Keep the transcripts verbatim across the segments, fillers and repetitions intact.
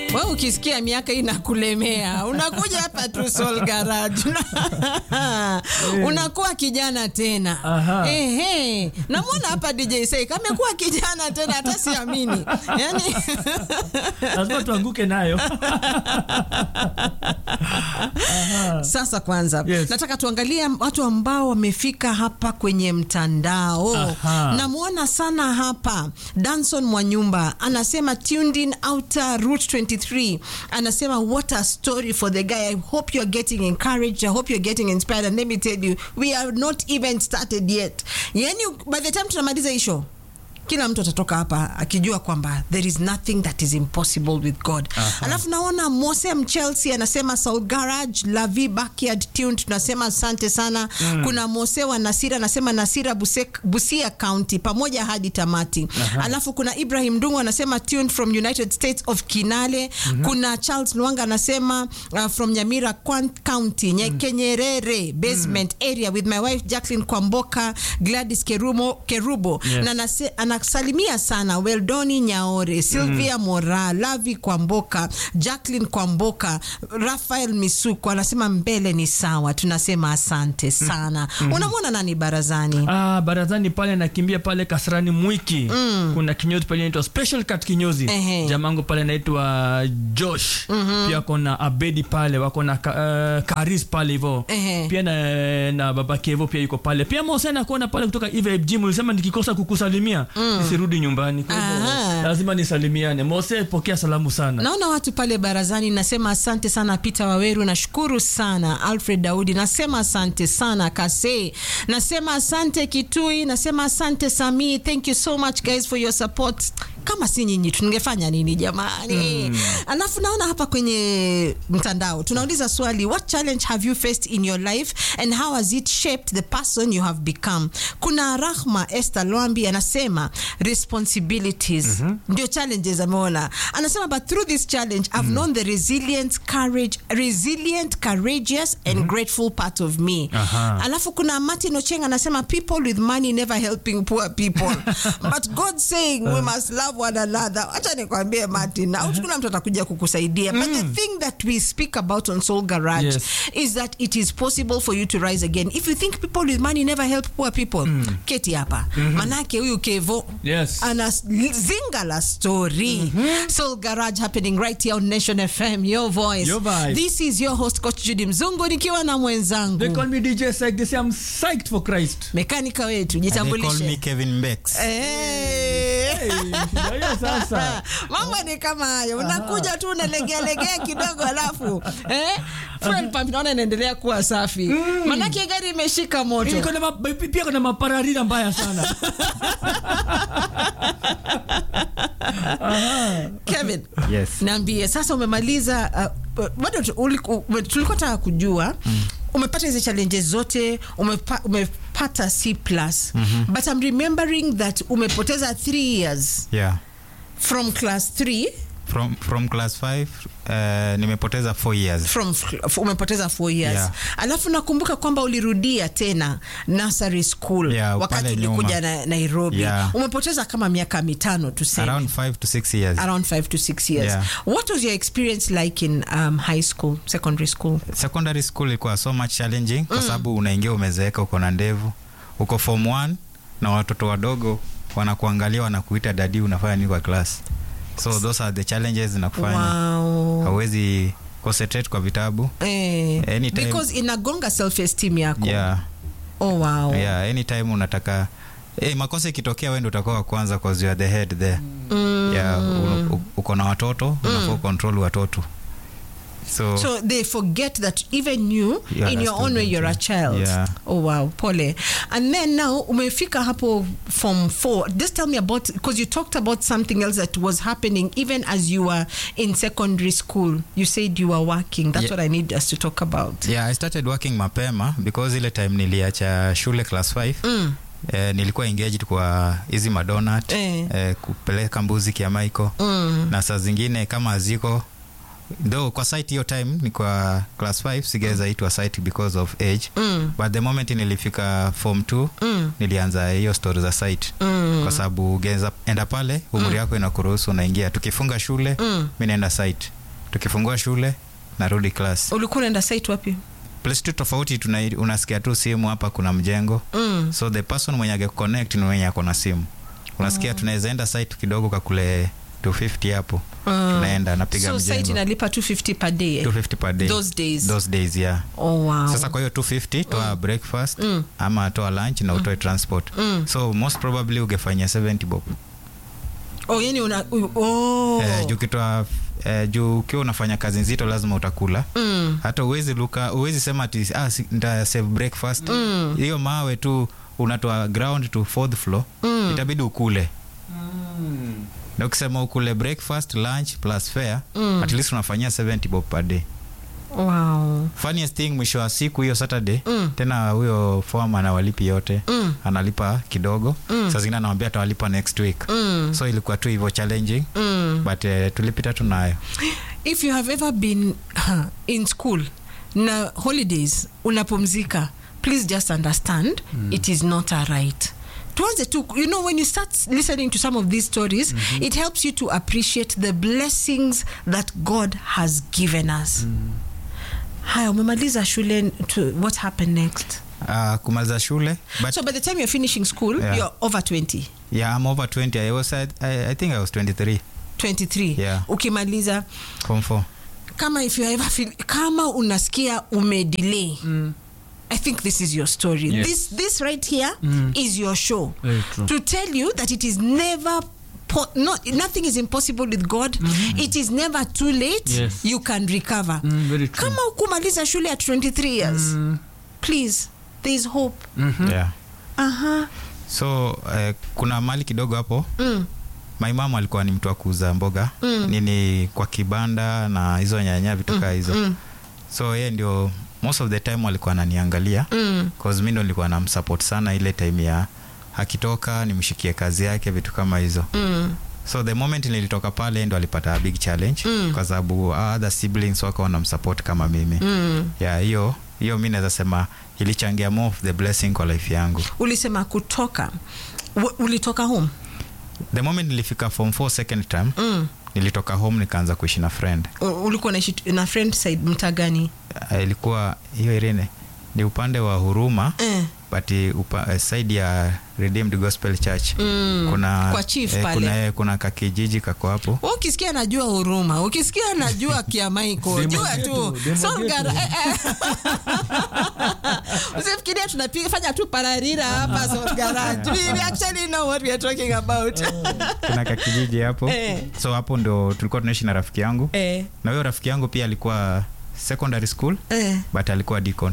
Wewe ukisikia miaka inakulemea, unakuja hapa tu Soul Garage. Unakuwa kijana tena. Ehe. Namuona hapa D J Say kama amekuwa kijana tena, hata siamini. Yaani lazima tuanguke nayo. Sasa kwanza, yes. nataka tuangalie watu ambao wamefika hapa kwenye mtandao. Namuona sana hapa Danson Mwanyumba anasema tuned in outer route twenty-three. Anasema what a story for the guy. I hope you're getting encouraged. I hope you're getting inspired. And let me tell you, we are not even started yet. Yani by the time tunamaliza hii show, kila mtu atatoka hapa akijua kwamba there is nothing that is impossible with God. Uh-huh. Alafu naona Mose Mchelsea anasema Soul Garage, Lavi Backyard tuned, tunasema asante sana. Mm. Kuna Mose wa Nasira anasema Nasira Busek, Busia County pamoja hadi tamati. Uh-huh. Alafu kuna Ibrahim Dungu anasema tuned from United States of Kinale. Mm-hmm. Kuna Charles Luanga anasema uh, from Nyamira County, Nyekenyerere basement mm. area with my wife Jacqueline Kwamboka, Gladys Kerumo Kerubo. Yes. Na nase, anasalimia sana Weldoni Nyaore, Sylvia mm. Mora, Lavi Kwamboka, Jacqueline Kwamboka, Rafael Misuko anasema mbele ni sawa. Tunasema asante sana. Mm. Unamwona nani barazani? Ah, barazani pale nakimbia pale Kasarani Mwiki. Mm. Kuna kinyozi pale inaitwa Special Cut kinyozi. Uh-huh. Jamangu pale inaitwa Josh. Mm-hmm. Pia kuna Abedi pale, wako na uh, Karis pale hivyo. Uh-huh. Pia na, na babake hivyo pia yuko pale. Pia Mosena kuona pale kutoka Eve Gym, ulisema nikikosa kukusalimia mm. nisirudi nyumbani. Kwa hivyo lazima nisalimiane. Mose, pokea salamu sana. Naona watu pale barazani, nasema asante sana Peter Waweru, nashukuru sana Alfred Daudi, nasema asante sana Kase, nasema asante Kitui, nasema asante Sami. Thank you so much guys for your support. Kama si nyinyi tungefanya nini jamani? Mm. Alafu naona hapa kwenye mtandao tunauliza swali, what challenge have you faced in your life and how has it shaped the person you have become? Kuna Rahma Esther Lwambi anasema responsibilities mm-hmm. ndio challenges ameona. Anasema but through this challenge I've mm. known the resilient courage resilient courageous and mm-hmm. grateful part of me. Aha. Alafu kuna Martin Ochenga anasema people with money never helping poor people but God saying we must love one another. Acha nikwambie Martin, na kuna mtu atakuja kukusaidia. Mm. But the thing that we speak about on Soul Garage yes. is that it is possible for you to rise again. If you think people with money never help poor people, mm. keti hapa. Mm-hmm. Manake huyu Kevo yes. ana zinga la story. Mm-hmm. Soul Garage happening right here on Nation F M, your voice. Your vibe. This is your host Coach Judy Mzungu nikiwa na mwenzangu. They call me D J Psych. They say I'm psyched for Christ. Mekanika wetu, jitambulishe. They call me Kevin Bex. Hey. Hey, sasa. Mambo ni kama hayo. Unakuja tu unalegea legea kidogo alafu eh fuel pump naona inaendelea kuwa safi. Mm. Manake gari imeshika moto. Iko na pia kuna mapararira mbaya sana. Kevin. Yes. Niambie sasa umemaliza uh, bado tulikuwa tunataka kujua mm. umepata hizo challenges zote, umepa, umepata C plus. Mm-hmm. But I'm remembering that umepoteza three years. Yeah. From class three from from class five uh, nimepoteza four years. From umepoteza four years. Yeah. Alafu nakumbuka kwamba ulirudia tena nursery school yeah, wakati ulikuja na Nairobi. Yeah. Umepoteza kama miaka mitano tuseme. Around five to six years. Around five to six years. Yeah. What was your experience like in um, high school, secondary school? Secondary school ilikuwa so much challenging kwa sababu mm. unaingia umezeeka, uko na ndevu, uko form one na watoto wadogo wanakuangalia wanakuita daddy, unafanya nini kwa class? So those are the challenges na kufanya. Wow. Hawezi concentrate kwa vitabu. Eh, anytime. Because inagonga self esteem yako. Yeah. Oh wow. Yeah, anytime unataka eh makosa ikitokea wewe ndio utakuwa kwanza cause you are the head there. Mm. Yeah, uko na watoto, mm. unafaa control watoto. So, so they forget that even you yeah, in your own way you're a child. Yeah. Oh wow, pole. And then now umefika hapo from four. Just tell me about, because you talked about something else that was happening even as you were in secondary school. You said you were working. That's yeah. what I need us to talk about. Yeah, I started working mapema because ile time niliacha shule class five. Mm. Eh, nilikuwa engaged kwa hizi madonut eh. Eh, kupeleka mbuzi kia Michael. Mm. Na saa zingine kama aziko though kwa site hiyo time ni kwa class five sigeza itwa site because of age. Mm. But the moment nilifika form two mm. nilianza hiyo story za site. Mm. Kwa sababu ugeza enda pale umri yako mm. inakuruhusu unaingia, tukifunga shule mm. mimi naenda site tukifungua shule narudi class. Ulikuwa unaenda site wapi? Place tu tofauti, tuna unasikia tu simu hapa kuna mjengo. Mm. So the person mwenye age connect ni mwenye ako na simu. Unasikia oh. tunaweza enda site kidogo kwa kule two fifty hapo. Mm. Tunaenda napiga so mjengo. So site inalipa two fifty per day. two fifty per day. Those days. Those days, yeah. Oh wow. Sasa kwa hiyo two fifty toa mm. breakfast mm. ama toa lunch na utoe mm. transport. Mm. So most probably ungefanya seventy bob. Oh, yani una oh. Eh, juu kitoa eh, juu ukiwa unafanya kazi nzito lazima utakula. Mm. Hata uwezi luka, uwezi sema ati ah nita save breakfast. Hiyo mm. mawe tu unatoa ground to fourth floor. Mm. Itabidi ukule. Mm. Na ukisema ukule breakfast, lunch plus fare, mm. at least unafanyia seventy bob per day. Wow. Funniest thing, mwisho wa siku hiyo Saturday, mm. tena huyo foreman anawalipi yote. Mm. Analipa kidogo. Mm. Sasa zingine anamwambia atawalipa next week. Mm. So ilikuwa tu hivyo challenging. Mm. But uh, tulipita tunayo. If you have ever been uh, in school na holidays unapumzika, please just understand mm. it is not a right. Tuanze tu, you know, when you start listening to some of these stories, mm-hmm. it helps you to appreciate the blessings that God has given us. Mm. Haya, umemaliza shule, to, what happened next? Uh, kumaliza shule. But so by the time you're finishing school, yeah. you're over twenty. Yeah, I'm over twenty. I was, I, I think I was twenty-three. twenty-three? Yeah. Ukimaliza? Form four. Kama if you ever feel, kama unasikia umedelay, mm. I think this is your story. Yes. This this right here mm. is your show. To tell you that it is never po- no, nothing is impossible with God. Mm-hmm. It is never too late. Yes. You can recover. Mm, very true. Kama ukumaliza shule at twenty-three years, mm. please, there is hope. Mm-hmm. Yeah. Uh-huh. So uh, kuna mali kidogo hapo. Mm. My mom alikuwa ni mtu wa kuuza mboga. Mm. Nini kwa kibanda na hizo nyanya vitoka hizo. Mm. So yeye ndio most of the time walikuwa ananiangalia mm. cause mimi ndo nilikuwa namsupport sana ile time ya akitoka nimshikie kazi yake vitu kama hizo. Mm. So the moment nilitoka pale ndo alipata a big challenge mm. kwa sababu uh, other siblings wako wanamsupport kama mimi. Mm. Yeah, hiyo hiyo mimi naweza sema ilichangia more of the blessing kwa life yangu. Ulisema kutoka U- ulitoka home? The moment nilifika form four second term mm. nilitoka home nikaanza kuishi na friend. U- ulikuwa naishi na friend side mtaa gani? Uh, ilikuwa hiyo Irene ni upande wa Huruma eh. but upa, uh, side ya Redeemed Gospel Church mm. kuna kwa chief eh, pale kuna eh, kuna kakijiji kako hapo. Ukisikia najua Huruma, ukisikia najua Kiamaiko, jua tu Solgara. Eh, eh. Usifikirie tunapiga fanya tu pararira hapa Solgara. We actually know what we are talking about. Kuna kakijiji hapo. Eh. So hapo ndo tulikuwa tunaishi na rafiki yangu. Eh. Na huyo rafiki yangu pia alikuwa secondary school eh. but alikuwa deacon.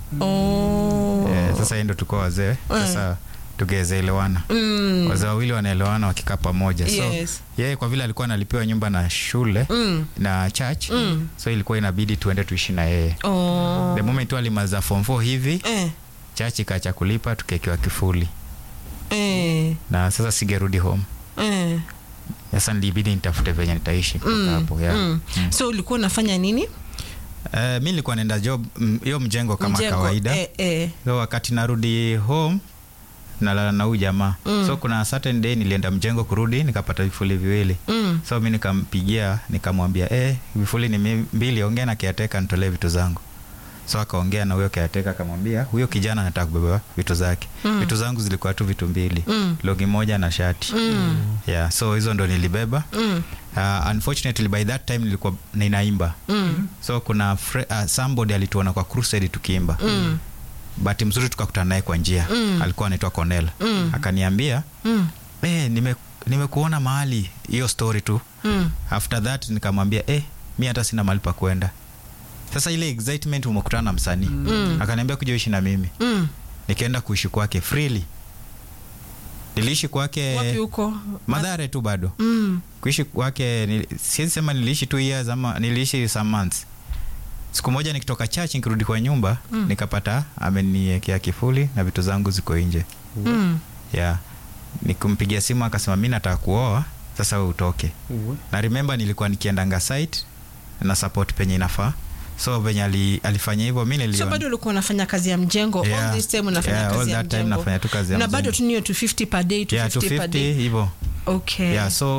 Oh. Eh, sasa yeye ndo tulikuwa wazee. Sasa eh. tugezeelewana. Mm. Wazee wawili wanaelewana wakikaa pamoja. Yes. So yeye kwa vile alikuwa analipiwa nyumba na shule mm. na church, mm. so ilikuwa inabidi tuende tuishi na yeye. Oh. The moment tu alimaliza form four hivi, eh. church ikaacha kulipa tukekewa kifuli. Eh. Na sasa sigerudi home. Eh. Sasa nilibidi nitafute venye nitaishi kutoka mm. hapo. Yeah. Mm. Mm. So ulikuwa unafanya nini? Uh, mimi nilikuwa naenda job hiyo m- mjengo kama mjengo, kawaida. Eh, eh. So wakati narudi home nalala na huyu jamaa. Mm. So kuna certain day nilienda mjengo kurudi nikapata vifuli viwili. Mm. So mimi nikampigia nikamwambia eh vifuli ni mbili, ongea na caretaker nitolee vitu zangu. So akaongea na huyo caretaker akamwambia huyo kijana anataka kubeba vitu zake. Mm. Vitu zangu zilikuwa tu vitu mbili. Mm. Logi moja na shati. Mm. Yeah, so hizo ndo nilibeba. Mm. Uh, unfortunately by that time nilikuwa ninaimba. Mm. So kuna fre- uh, somebody alituona kwa crusade tukiimba. Mm. But mzuri tukakutana naye kwa njia. Mm. Alikuwa anaitwa Cornell. Mm. Akaniambia, mm. eh nime nimekuona mahali hiyo story tu. Mm. After that nikamwambia eh mimi hata sina mahali pa kwenda. Sasa ile excitement umekutana na msanii. Mm. Akaniambia kuja uishi na mimi. Mm. Nikaenda kuishi kwake freely. Niliishi kwake wapi huko? Mathare tu bado. Mm. Kuishi kwake nil, siwezi sema niliishi two years ama niliishi some months. Siku moja nikitoka church nikirudi kwa nyumba, mm. nikapata ameniwekea kifuli na vitu zangu ziko nje. Mm. Yeah. Nikumpigia simu akasema mimi nataka kuoa, sasa wewe utoke. Mm. Na remember nilikuwa nikiendanga site na support penye inafaa. So venye ali, alifanya hivyo mimi niliona. So bado ulikuwa unafanya kazi ya mjengo, yeah. all this time unafanya yeah, kazi ya mjengo. All that time nafanya tu kazi ya na mjengo. Na bado tu niyo two fifty per day, two fifty yeah, per day. hivyo. Okay. Yeah, so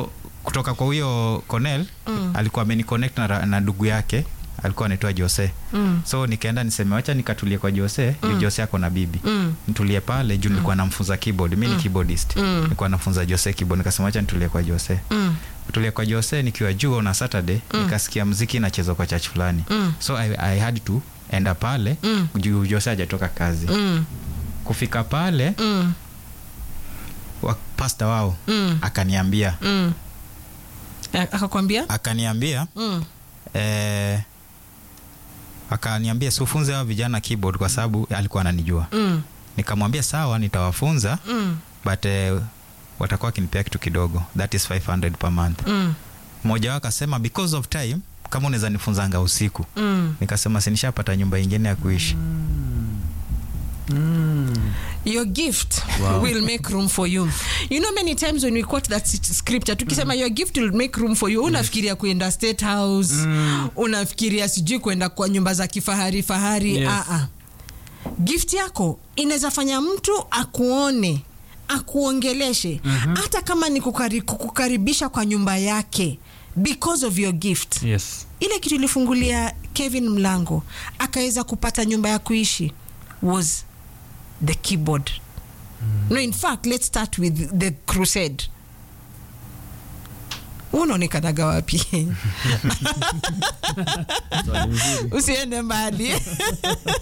kutoka kwa huyo Cornell mm. alikuwa ameniconnect na, na ndugu yake alikuwa anaitwa Jose mm. so nikaenda niseme wacha nikatulie kwa Jose mm. Jose ako na bibi mm. nitulie pale juu nilikuwa mm. namfunza keyboard mimi ni mm. keyboardist mm. nilikuwa nafunza Jose keyboard nikasema wacha nitulie kwa Jose mm. tulie kwa Jose nikiwa juu na Saturday mm. nikasikia muziki inachezwa kwa church fulani mm. so I, I had to enda pale mm. juu Jose hajatoka kazi mm. kufika pale mm. wa pastor wao mm. akaniambia mm. akakwambia akaniambia mm. eh akaniambia sifunze hao vijana keyboard kwa sababu alikuwa ananijua mm. nikamwambia sawa nitawafunza mm. but uh, watakuwa kinipea kitu kidogo that is five hundred per month mm. mmoja wao akasema because of time kama unaweza nifunzanga usiku mm. nikasema sinishapata nyumba nyingine ya kuishi mm. Mm. Your gift wow. will make room for you. You know many times when we quote that scripture tukisema mm. your gift will make room for you unafikiria kuenda State House mm. unafikiria sijui kwenda kwa nyumba za kifahari fahari yes. a a gift yako inaweza fanya mtu akuone akuongeleshe mm-hmm. hata kama ni kukari, kukukaribisha kwa nyumba yake because of your gift yes. ile kitu ilifungulia Kevin mlango akaweza kupata nyumba ya kuishi was the keyboard. Mm. No, in fact, let's start with the crusade. Unaonekanaga wapi? Usiende mbali.